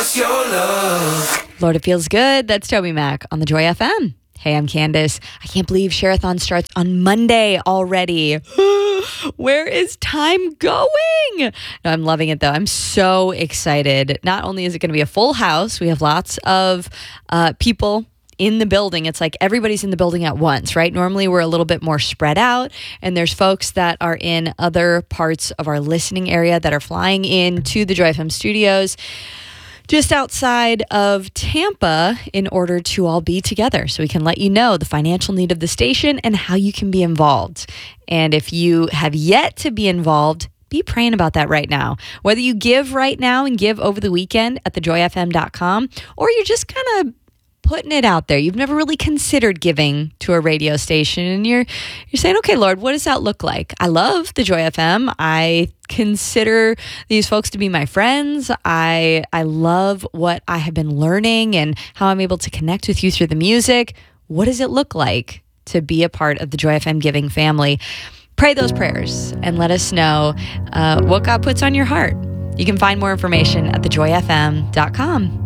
Lord, it feels good. That's Toby Mac on the Joy FM. Hey, I'm Candace. I can't believe Share-a-thon starts on Monday already. Where is time going? No, I'm loving it, though. I'm so excited. Not only is it going to be a full house, we have lots of people in the building. It's like everybody's in the building at once, right? Normally we're a little bit more spread out, and there's folks that are in other parts of our listening area that are flying in to the Joy FM studios just outside of Tampa in order to all be together so we can let you know the financial need of the station and how you can be involved. And if you have yet to be involved, be praying about that right now. Whether you give right now and give over the weekend at thejoyfm.com, or you're just kind of putting it out there. You've never really considered giving to a radio station, and you're saying, okay, Lord, what does that look like? I love the Joy FM. I consider these folks to be my friends. I love what I have been learning and how I'm able to connect with you through the music. What does it look like to be a part of the Joy FM giving family? Pray those prayers and let us know what God puts on your heart. You can find more information at thejoyfm.com.